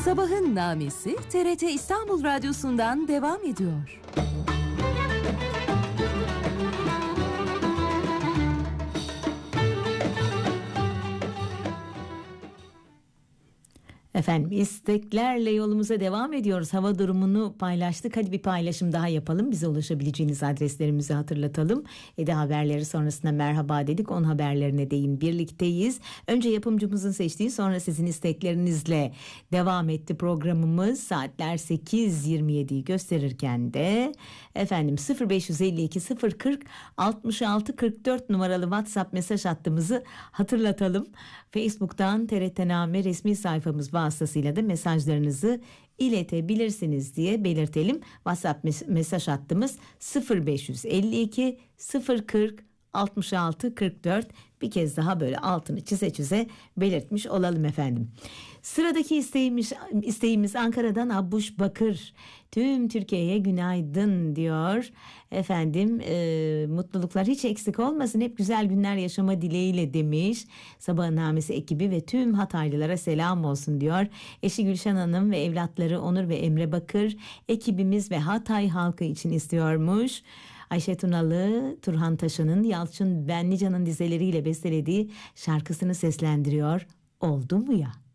Sabahın Namesi TRT İstanbul Radyosu'ndan devam ediyor. Efendim, isteklerle yolumuza devam ediyoruz. Hava durumunu paylaştık. Hadi bir paylaşım daha yapalım. Bize ulaşabileceğiniz adreslerimizi hatırlatalım. Ede haberleri sonrasında merhaba dedik. 10 haberlerine değin birlikteyiz. Önce yapımcımızın seçtiği, sonra sizin isteklerinizle devam etti programımız. Saatler 8.27'yi gösterirken de efendim 0552 040 66 44 numaralı WhatsApp mesaj hattımızı hatırlatalım. Facebook'tan TRT Name resmi sayfamız vasıtasıyla da mesajlarınızı iletebilirsiniz diye belirtelim. WhatsApp mesaj hattımız 0552 040 66 44. Bir kez daha böyle altını çize belirtmiş olalım efendim. Sıradaki isteğimiz Ankara'dan Abbuş Bakır. Tüm Türkiye'ye günaydın diyor. Efendim mutluluklar hiç eksik olmasın. Hep güzel günler yaşama dileğiyle demiş. Sabahın Namesi ekibi ve tüm Hataylılara selam olsun diyor. Eşi Gülşen Hanım ve evlatları Onur ve Emre Bakır ekibimiz ve Hatay halkı için istiyormuş. Ayşe Tunalı, Turhan Taşan'ın Yalçın Benlican'ın dizeleriyle bestelediği şarkısını seslendiriyor. Oldu mu ya?